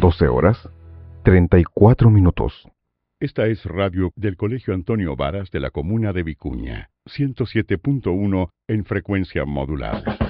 12 horas, 34 minutos. Esta es radio del Colegio Antonio Varas de la comuna de Vicuña, 107.1 en frecuencia modulada.